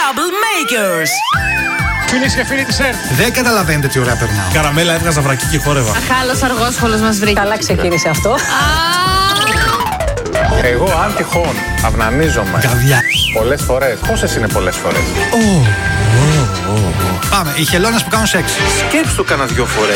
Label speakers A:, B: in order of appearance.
A: Troublemakers.
B: Φίλες και φίλοι της ΕΡΤ.
C: Δεν καταλαβαίνετε τι ωραία περνάω.
D: Καραμέλα έβγαζα βρακή και χόρευα.
E: Αχάλος αργόσχολος μας βρήκε.
F: Καλά ξεκίνησε αυτό.
B: Εγώ αν τυχόν αυνανίζομαι
C: Καβιά.
B: πολλές φορές. Πόσες είναι πολλές φορές?
C: Πάμε, οι χελώνες που κάνουν σεξ.
B: Σκέψου κάνα 2 φορές.